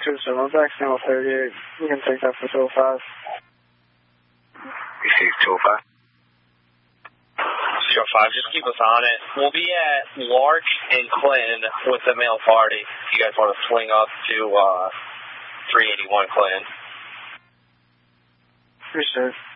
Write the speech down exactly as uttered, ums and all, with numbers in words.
two seven, back channel thirty-eight. You can take that for two oh five. Receive two oh five. two oh five, just keep us on it. We'll be at Lark and Clinton with the mail party. If you guys want to swing up to uh, three eighty-one Clinton. Appreciate it.